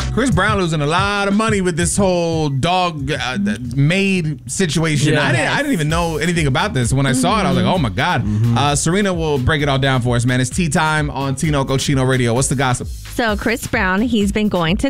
Chris Brown losing a lot of money with this whole dog maid situation. Yeah. I didn't even know anything about this. When I saw it, I was like, oh my God. Serena will break it all down for us, man. It's tea time on Tino Cochino Radio. What's the gossip? So Chris Brown, he's been going to